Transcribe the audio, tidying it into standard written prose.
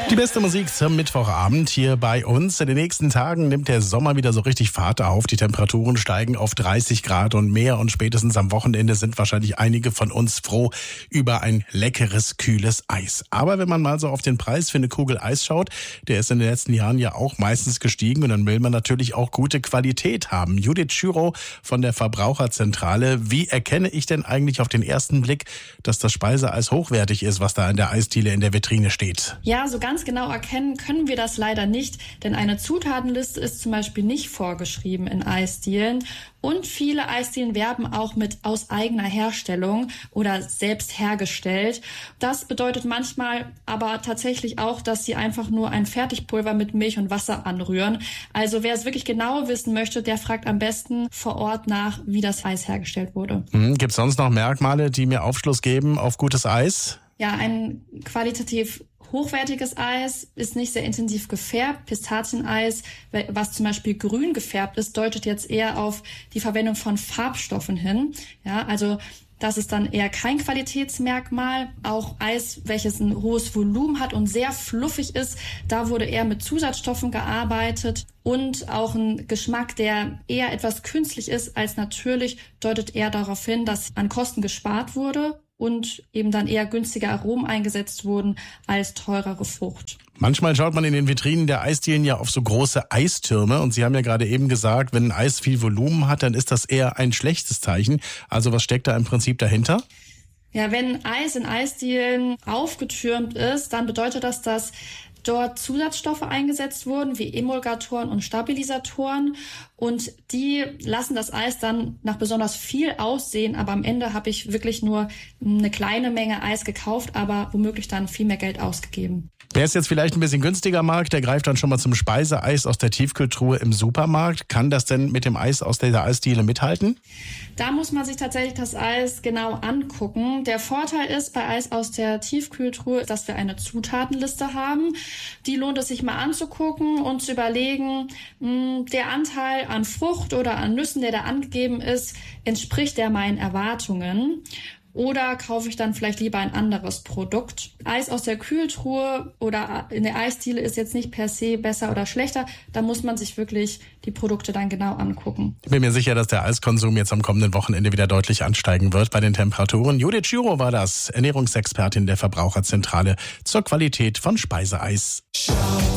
Die beste Musik zum Mittwochabend hier bei uns. In den nächsten Tagen nimmt der Sommer wieder so richtig Fahrt auf. Die Temperaturen steigen auf 30 Grad und mehr und spätestens am Wochenende sind wahrscheinlich einige von uns froh über ein leckeres, kühles Eis. Aber wenn man mal so auf den Preis für eine Kugel Eis schaut, der ist in den letzten Jahren ja auch meistens gestiegen und dann will man natürlich auch gute Qualität haben. Judith Schürow von der Verbraucherzentrale. Wie erkenne ich denn eigentlich auf den ersten Blick, dass das Speiseeis hochwertig ist, was da in der Eisdiele in der Vitrine steht? Ja, so ganz genau erkennen können wir das leider nicht, denn eine Zutatenliste ist zum Beispiel nicht vorgeschrieben in Eisdielen und viele Eisdielen werben auch mit aus eigener Herstellung oder selbst hergestellt. Das bedeutet manchmal aber tatsächlich auch, dass sie einfach nur ein Fertigpulver mit Milch und Wasser anrühren. Also wer es wirklich genau wissen möchte, der fragt am besten vor Ort nach, wie das Eis hergestellt wurde. Gibt es sonst noch Merkmale, die mir Aufschluss geben auf gutes Eis? Ja, ein qualitativ hochwertiges Eis ist nicht sehr intensiv gefärbt. Pistazieneis, was zum Beispiel grün gefärbt ist, deutet jetzt eher auf die Verwendung von Farbstoffen hin. Ja, also das ist dann eher kein Qualitätsmerkmal. Auch Eis, welches ein hohes Volumen hat und sehr fluffig ist, da wurde eher mit Zusatzstoffen gearbeitet. Und auch ein Geschmack, der eher etwas künstlich ist als natürlich, deutet eher darauf hin, dass an Kosten gespart wurde und eben dann eher günstige Aromen eingesetzt wurden als teurere Frucht. Manchmal schaut man in den Vitrinen der Eisdielen ja auf so große Eistürme und Sie haben ja gerade eben gesagt, wenn ein Eis viel Volumen hat, dann ist das eher ein schlechtes Zeichen. Also was steckt da im Prinzip dahinter? Ja, wenn Eis in Eisdielen aufgetürmt ist, dann bedeutet das, dass dort Zusatzstoffe eingesetzt wurden, wie Emulgatoren und Stabilisatoren. Und die lassen das Eis dann nach besonders viel aussehen. Aber am Ende habe ich wirklich nur eine kleine Menge Eis gekauft, aber womöglich dann viel mehr Geld ausgegeben. Wer es jetzt vielleicht ein bisschen günstiger mag, der greift dann schon mal zum Speiseeis aus der Tiefkühltruhe im Supermarkt. Kann das denn mit dem Eis aus der Eisdiele mithalten? Da muss man sich tatsächlich das Eis genau angucken. Der Vorteil ist bei Eis aus der Tiefkühltruhe, dass wir eine Zutatenliste haben. Die lohnt es sich mal anzugucken und zu überlegen, der Anteil an Frucht oder an Nüssen, der da angegeben ist, entspricht der meinen Erwartungen? Oder kaufe ich dann vielleicht lieber ein anderes Produkt? Eis aus der Kühltruhe oder in der Eisdiele ist jetzt nicht per se besser oder schlechter. Da muss man sich wirklich die Produkte dann genau angucken. Ich bin mir sicher, dass der Eiskonsum jetzt am kommenden Wochenende wieder deutlich ansteigen wird bei den Temperaturen. Judith Schürow war das, Ernährungsexpertin der Verbraucherzentrale zur Qualität von Speiseeis.